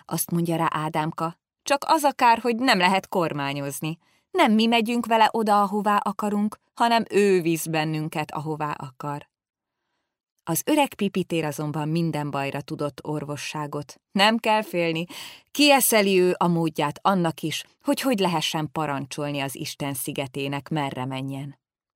Azt mondja rá Ádámka, csak az a kár, hogy nem lehet kormányozni. Nem mi megyünk vele oda, ahová akarunk, hanem ő visz bennünket, ahová akar. Az öreg Pipitér azonban minden bajra tudott orvosságot. Nem kell félni, kieszeli ő a módját annak is, hogy lehessen parancsolni az Isten szigetének, merre menjen.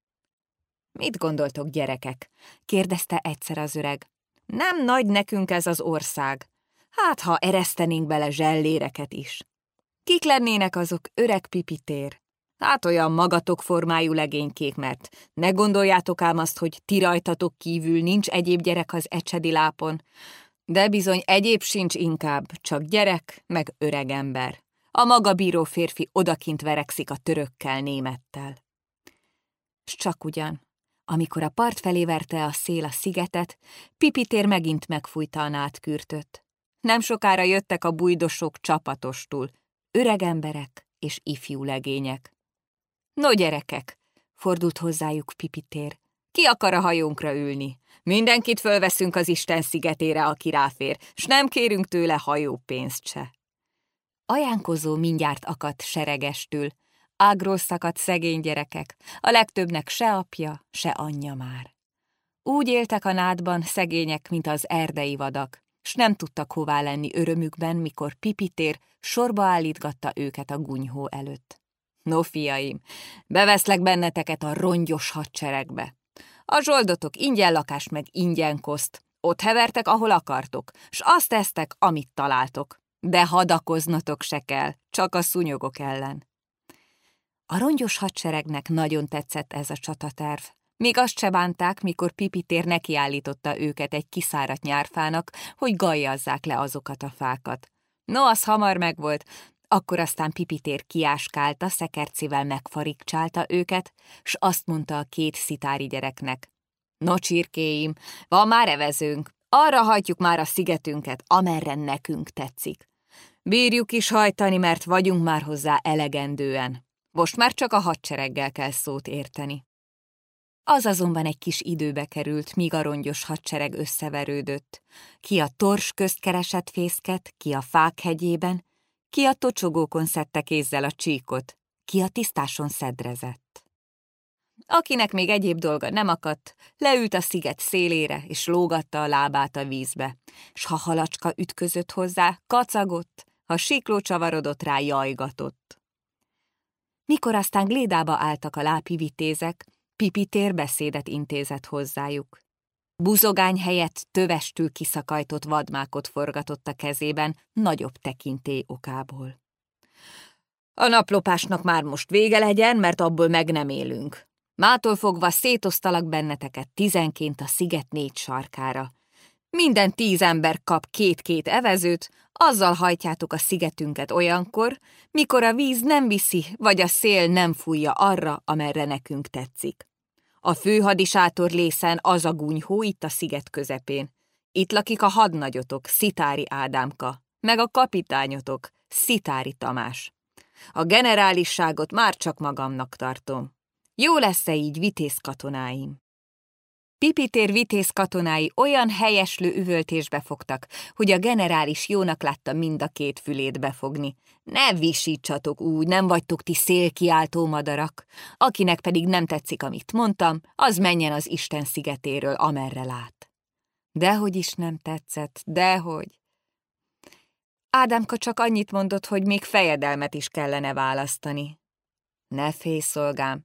Mit gondoltok, gyerekek? Kérdezte egyszer az öreg. Nem nagy nekünk ez az ország. Hát, ha eresztenénk bele zselléreket is. Kik lennének azok, öreg Pipitér? Hát olyan magatok formájú legénykék, mert ne gondoljátok ám azt, hogy ti rajtatok kívül nincs egyéb gyerek az Ecsedi lápon, de bizony egyéb sincs inkább, csak gyerek meg öreg ember. A maga bíró férfi odakint verekszik a törökkel, némettel. S csak ugyan, amikor a part felé verte a szél a szigetet, Pipitér megint megfújta a nádkürtöt. Nem sokára jöttek a bujdosok csapatostul, öreg emberek és ifjú legények. No, gyerekek, fordult hozzájuk Pipitér, ki akar a hajónkra ülni? Mindenkit fölveszünk az Isten szigetére, aki ráfér, s nem kérünk tőle hajópénzt se. Ajánkozó mindjárt akadt seregestül, ágról szakadt szegény gyerekek, a legtöbbnek se apja, se anyja már. Úgy éltek a nádban szegények, mint az erdei vadak, s nem tudtak hová lenni örömükben, mikor Pipitér sorba állítgatta őket a gunyhó előtt. No, fiaim, beveszlek benneteket a rongyos hadseregbe. A zsoldotok ingyen lakást meg ingyen koszt, ott hevertek, ahol akartok, s azt tesztek, amit találtok. De hadakoznatok se kell, csak a szúnyogok ellen. A rongyos hadseregnek nagyon tetszett ez a csataterv. Még azt se bánták, mikor Pipitér nekiállította őket egy kiszáradt nyárfának, hogy gajjazzák le azokat a fákat. No, az hamar megvolt, akkor aztán Pipitér kiáskálta, szekercével megfarigcsálta őket, s azt mondta a két szitári gyereknek. No, csirkéim, van már evezőnk, arra hajtjuk már a szigetünket, amerre nekünk tetszik. Bírjuk is hajtani, mert vagyunk már hozzá elegendően. Most már csak a hadsereggel kell szót érteni. Az azonban egy kis időbe került, míg a rongyos hadsereg összeverődött. Ki a tors közt keresett fészket, ki a fák hegyében, ki a tocsogókon szedte kézzel a csíkot, ki a tisztáson szedrezett. Akinek még egyéb dolga nem akadt, leült a sziget szélére, és lógatta a lábát a vízbe, s ha halacska ütközött hozzá, kacagott, ha sikló csavarodott rá, jajgatott. Mikor aztán glédába álltak a lápi vitézek, Pipitér beszédet intézett hozzájuk. Buzogány helyett tövestül kiszakajtott vadmákot forgatott a kezében, nagyobb tekintély okából. A naplopásnak már most vége legyen, mert abból meg nem élünk. Mától fogva szétosztalak benneteket 10-ként a sziget 4 sarkára. Minden 10 ember kap 2 evezőt, azzal hajtjátok a szigetünket olyankor, mikor a víz nem viszi, vagy a szél nem fújja arra, amerre nekünk tetszik. A főhadisátor lészen az a gunyhó itt a sziget közepén. Itt lakik a hadnagyotok, Szitári Ádámka, meg a kapitányotok, Szitári Tamás. A generálisságot már csak magamnak tartom. Jó lesz-e így, vitéz katonáim? Pipitér vitéz katonái olyan helyeslő üvöltésbe fogtak, hogy a generális jónak látta mind a 2 fülét befogni. Ne visítsatok úgy, nem vagytok ti szélkiáltó madarak. Akinek pedig nem tetszik, amit mondtam, az menjen az Isten szigetéről, amerre lát. Dehogy is nem tetszett, dehogy. Ádámka csak annyit mondott, hogy még fejedelmet is kellene választani. Ne félj, szolgám,